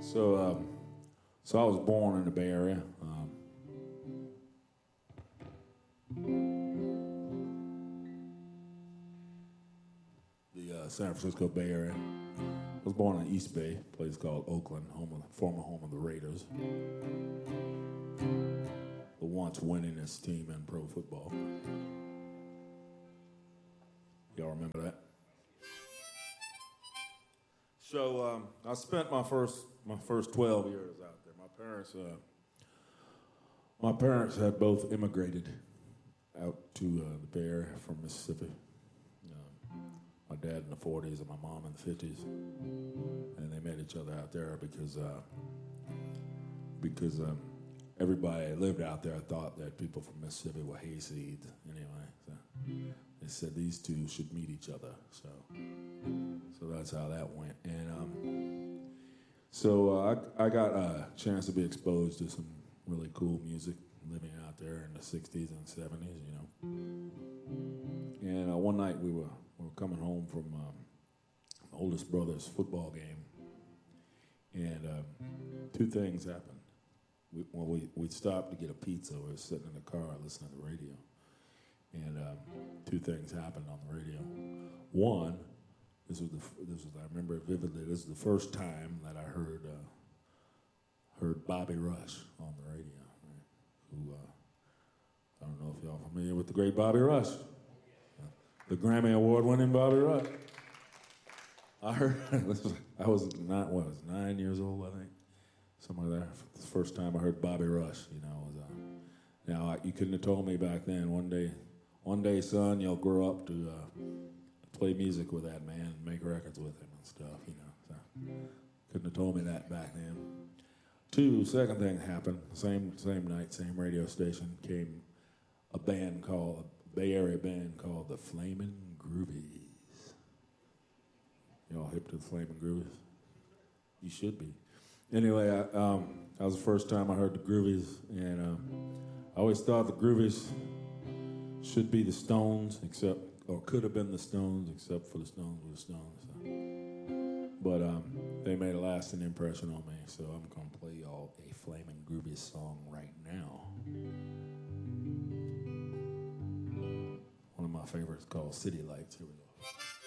So I was born in the Bay Area. The San Francisco Bay Area. I was born in East Bay, a place called Oakland, former home of the Raiders. The once winningest team in pro football. Y'all remember that? So I spent my first 12 years out there. My parents had both immigrated out to the Bay Area from Mississippi. My dad in the 40s and my mom in the 50s, and they met each other out there because everybody that lived out there thought that people from Mississippi were hayseeds. Anyway, so they said these two should meet each other. So that's how that went. And so I got a chance to be exposed to some really cool music living out there in the 60s and 70s, you know. And one night we were coming home from my oldest brother's football game, and two things happened. We stopped to get a pizza. We were sitting in the car listening to the radio, and two things happened on the radio. One, this was I remember it vividly. This is the first time that I heard Bobby Rush on the radio. Right? Who I don't know if y'all are familiar with the great Bobby Rush, the Grammy Award-winning Bobby Rush. I heard I was 9 years old, I think, somewhere there. The first time I heard Bobby Rush, you know, now you couldn't have told me back then. One day, son, you'll grow up to play music with that man and make records with him and stuff, you know. So couldn't have told me that back then. Second thing happened. Same night, same radio station came a Bay Area band called the Flamin' Groovies. Y'all hip to the Flamin' Groovies? You should be. Anyway, that was the first time I heard the Groovies, and I always thought the Groovies should be the Stones, or could have been the Stones, except for the Stones were the Stones. So. But they made a lasting impression on me, so I'm going to play y'all a Flamin' Groovies song right now. One of my favorites called City Lights. Here we go.